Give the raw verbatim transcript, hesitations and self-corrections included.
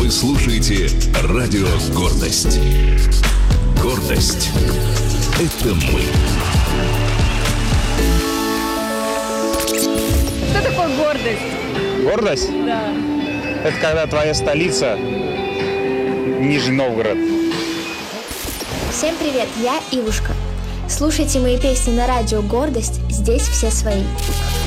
Вы слушаете радио «Гордость». Гордость — это мы. Что такое гордость? Гордость? Да. Это когда твоя столица Нижний Новгород. Всем привет, я Ивушка. Слушайте мои песни на радио «Гордость». Здесь все свои.